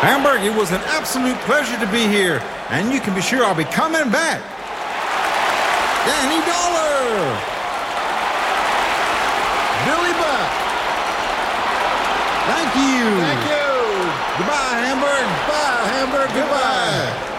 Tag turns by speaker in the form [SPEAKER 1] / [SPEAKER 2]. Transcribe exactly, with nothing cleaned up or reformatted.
[SPEAKER 1] Hamburg, it was an absolute pleasure to be here, and you can be sure I'll be coming back. Danny Dollar! Billy Buck! Thank you!
[SPEAKER 2] Thank you!
[SPEAKER 1] Goodbye, Hamburg!
[SPEAKER 2] Bye, Hamburg. Goodbye.